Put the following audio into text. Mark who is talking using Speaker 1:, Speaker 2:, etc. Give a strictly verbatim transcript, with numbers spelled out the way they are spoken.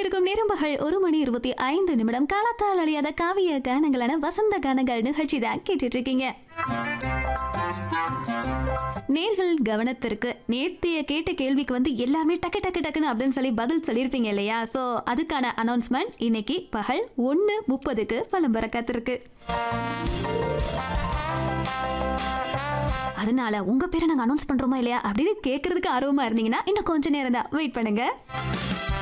Speaker 1: கொண்டிருக்கும் நேரம் பகல் ஒரு மணி இருபத்தி ஐந்து நிமிடம். காலத்தால் அழியாத காவிய கானங்களான வசந்த கானங்கள் நிகழ்ச்சி தான் கேட்டுட்டு இருக்கீங்க. நேர்கள் கவனத்திற்கு நேர்த்திய கேட்ட கேள்விக்கு வந்து எல்லாருமே டக்கு டக்கு டக்குன்னு அப்படின்னு சொல்லி பதில் சொல்லியிருப்பீங்க இல்லையா? ஸோ அதுக்கான அனௌன்ஸ்மெண்ட் இன்னைக்கு பகல் ஒன்று முப்பதுக்கு பலம் வர காத்திருக்கு. அதனால உங்க பேரை நாங்க அனௌன்ஸ் பண்றோமா இல்லையா அப்படின்னு கேட்கறதுக்கு ஆர்வமா இருந்தீங்கன்னா இன்னும் கொஞ்ச நேரம் தான் வெயிட் பண்ணுங்க.